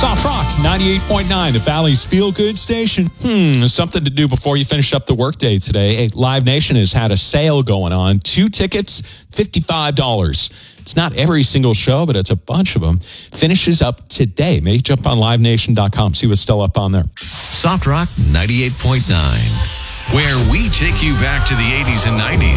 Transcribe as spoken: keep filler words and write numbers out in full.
Soft Rock ninety-eight point nine, the Valley's feel-good station. Hmm, something to do before you finish up the workday today. Hey, Live Nation has had a sale going on. Two tickets, fifty-five dollars. It's not every single show, but it's a bunch of them. Finishes up today. Maybe jump on live nation dot com, see what's still up on there. Soft Rock ninety-eight point nine, where we take you back to the eighties and nineties.